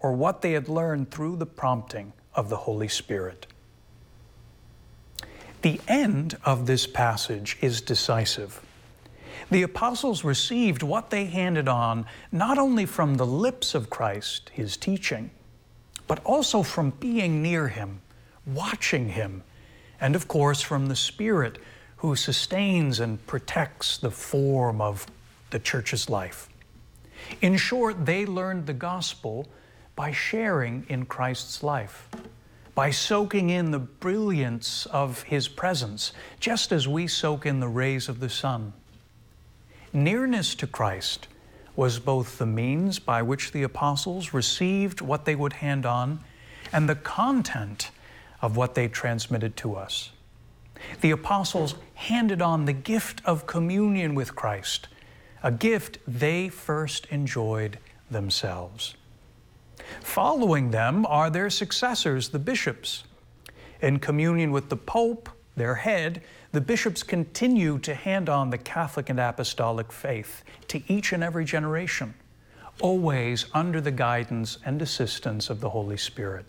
or what they had learned through the prompting of the Holy Spirit. The end of this passage is decisive. The apostles received what they handed on not only from the lips of Christ, his teaching, but also from being near him, watching him, and of course from the Spirit who sustains and protects the form of the church's life. In short, they learned the gospel by sharing in Christ's life, by soaking in the brilliance of his presence, just as we soak in the rays of the sun. Nearness to Christ was both the means by which the apostles received what they would hand on and the content of what they transmitted to us. The apostles handed on the gift of communion with Christ, a gift they first enjoyed themselves. Following them are their successors, the bishops. In communion with the Pope, their head, the bishops continue to hand on the Catholic and Apostolic faith to each and every generation, always under the guidance and assistance of the Holy Spirit.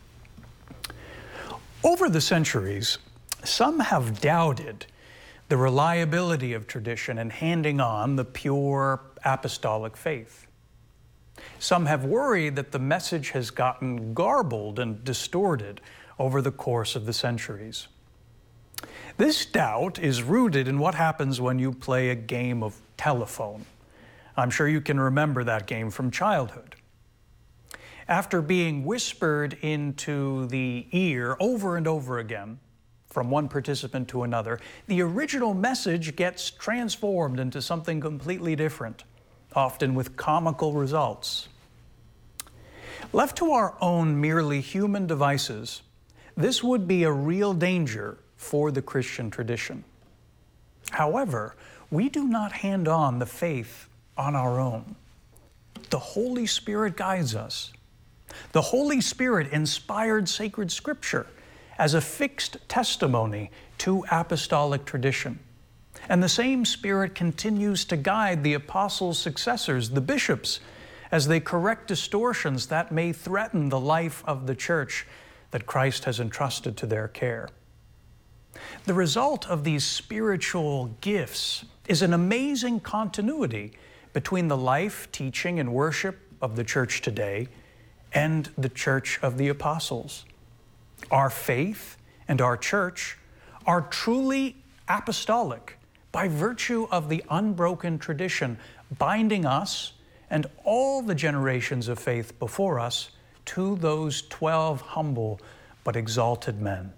Over the centuries, some have doubted the reliability of tradition in handing on the pure apostolic faith. Some have worried that the message has gotten garbled and distorted over the course of the centuries. This doubt is rooted in what happens when you play a game of telephone. I'm sure you can remember that game from childhood. After being whispered into the ear over and over again, from one participant to another, the original message gets transformed into something completely different, often with comical results. Left to our own merely human devices, this would be a real danger for the Christian tradition. However, we do not hand on the faith on our own. The Holy Spirit guides us. The Holy Spirit inspired sacred Scripture as a fixed testimony to apostolic tradition. And the same Spirit continues to guide the apostles' successors, the bishops, as they correct distortions that may threaten the life of the church that Christ has entrusted to their care. The result of these spiritual gifts is an amazing continuity between the life, teaching, and worship of the church today and the church of the apostles. Our faith and our church are truly apostolic by virtue of the unbroken tradition binding us and all the generations of faith before us to those 12 humble but exalted men.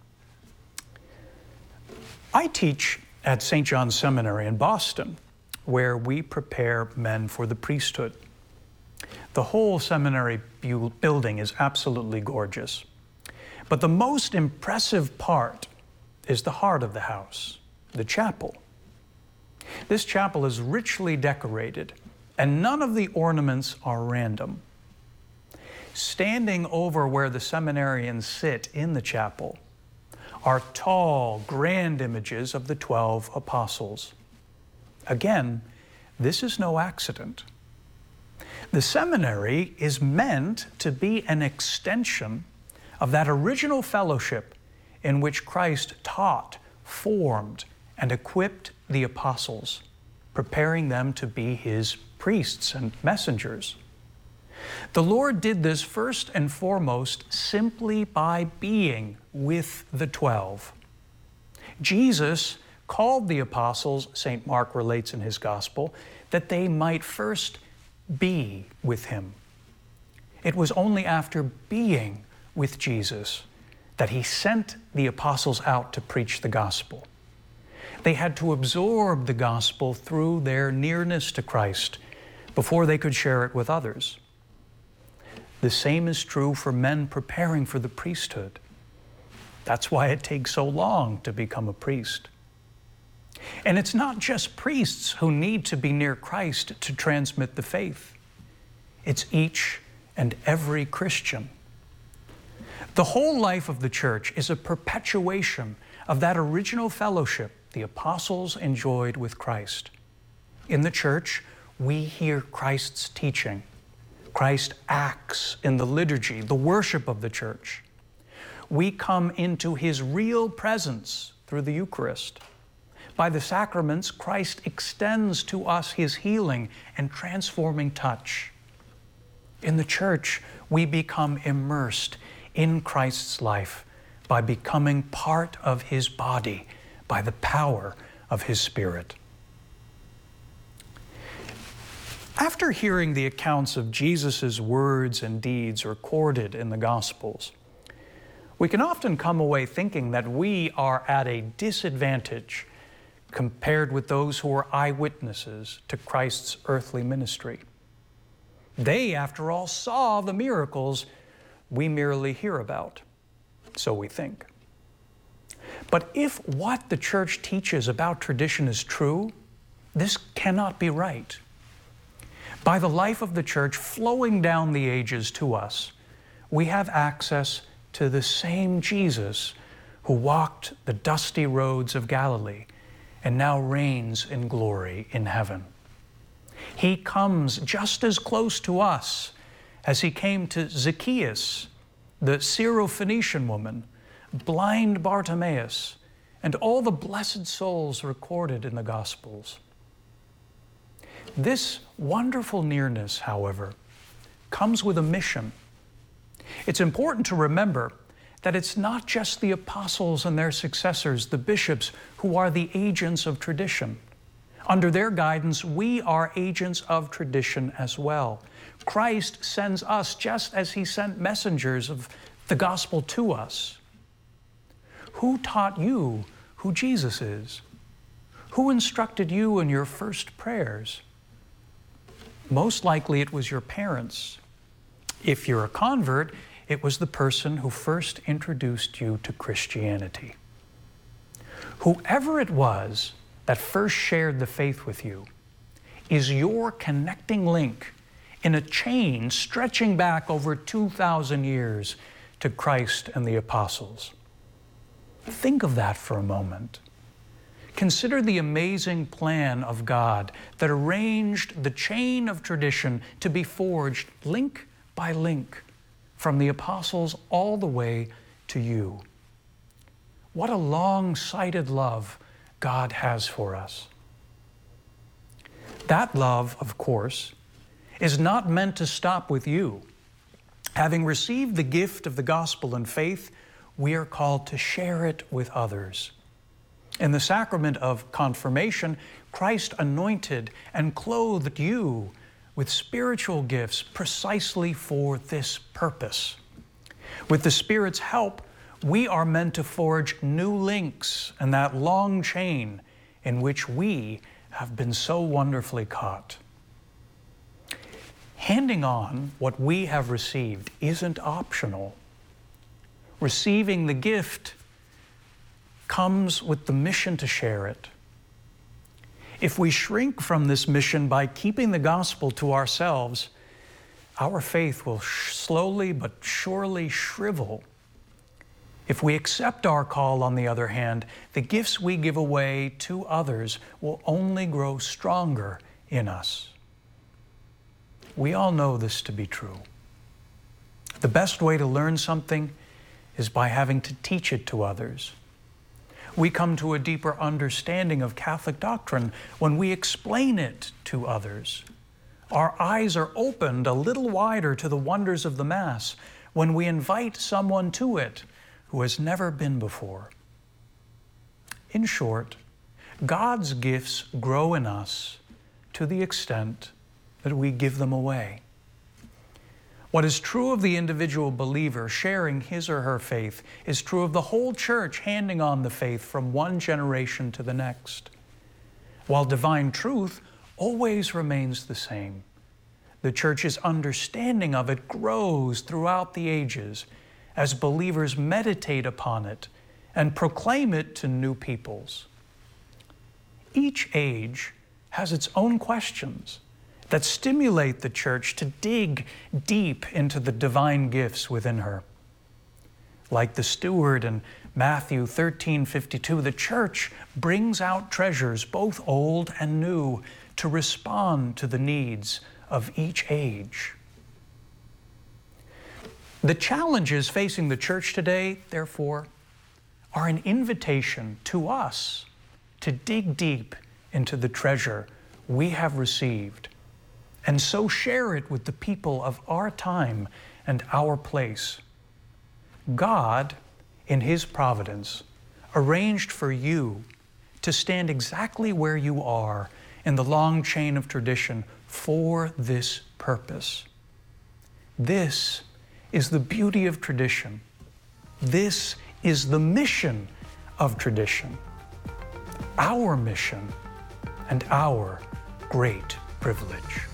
I teach at St. John's Seminary in Boston, where we prepare men for the priesthood. The whole seminary building is absolutely gorgeous. But the most impressive part is the heart of the house, the chapel. This chapel is richly decorated, and none of the ornaments are random. Standing over where the seminarians sit in the chapel are tall, grand images of the 12 apostles. Again, this is no accident. The seminary is meant to be an extension of that original fellowship in which Christ taught, formed, and equipped the apostles, preparing them to be his priests and messengers. The Lord did this first and foremost simply by being with the 12. Jesus called the apostles, St. Mark relates in his gospel, that they might first be with him. It was only after being with Jesus that he sent the apostles out to preach the gospel. They had to absorb the gospel through their nearness to Christ before they could share it with others. The same is true for men preparing for the priesthood. That's why it takes so long to become a priest. And it's not just priests who need to be near Christ to transmit the faith. It's each and every Christian. The whole life of the church is a perpetuation of that original fellowship the apostles enjoyed with Christ. In the church, we hear Christ's teaching. Christ acts in the liturgy, the worship of the church. We come into His real presence through the Eucharist. By the sacraments, Christ extends to us His healing and transforming touch. In the church, we become immersed in Christ's life by becoming part of His body, by the power of His Spirit. After hearing the accounts of Jesus' words and deeds recorded in the Gospels, we can often come away thinking that we are at a disadvantage compared with those who were eyewitnesses to Christ's earthly ministry. They, after all, saw the miracles we merely hear about, so we think. But if what the church teaches about tradition is true, this cannot be right. By the life of the church flowing down the ages to us, we have access to the same Jesus who walked the dusty roads of Galilee and now reigns in glory in heaven. He comes just as close to us as He came to Zacchaeus, the Syrophoenician woman, blind Bartimaeus, and all the blessed souls recorded in the Gospels. This wonderful nearness, however, comes with a mission. It's important to remember that it's not just the apostles and their successors, the bishops, who are the agents of tradition. Under their guidance, we are agents of tradition as well. Christ sends us just as He sent messengers of the gospel to us. Who taught you who Jesus is? Who instructed you in your first prayers? Most likely it was your parents. If you're a convert, it was the person who first introduced you to Christianity. Whoever it was that first shared the faith with you is your connecting link in a chain stretching back over 2,000 years to Christ and the apostles. Think of that for a moment. Consider the amazing plan of God that arranged the chain of tradition to be forged link by link from the apostles all the way to you. What a long-sighted love God has for us. That love, of course, is not meant to stop with you. Having received the gift of the gospel and faith, we are called to share it with others. In the sacrament of confirmation, Christ anointed and clothed you with spiritual gifts precisely for this purpose. With the Spirit's help, we are meant to forge new links in that long chain in which we have been so wonderfully caught. Handing on what we have received isn't optional. Receiving the gift comes with the mission to share it. If we shrink from this mission by keeping the gospel to ourselves, our faith will slowly but surely shrivel. If we accept our call, on the other hand, the gifts we give away to others will only grow stronger in us. We all know this to be true. The best way to learn something is by having to teach it to others. We come to a deeper understanding of Catholic doctrine when we explain it to others. Our eyes are opened a little wider to the wonders of the Mass when we invite someone to it who has never been before. In short, God's gifts grow in us to the extent that we give them away. What is true of the individual believer sharing his or her faith is true of the whole church handing on the faith from one generation to the next. While divine truth always remains the same, the church's understanding of it grows throughout the ages as believers meditate upon it and proclaim it to new peoples. Each age has its own questions that stimulate the church to dig deep into the divine gifts within her. Like the steward in Matthew 13:52, the church brings out treasures, both old and new, to respond to the needs of each age. The challenges facing the church today, therefore, are an invitation to us to dig deep into the treasure we have received, and so share it with the people of our time and our place. God, in His providence, arranged for you to stand exactly where you are in the long chain of tradition for this purpose. This is the beauty of tradition. This is the mission of tradition, our mission and our great privilege.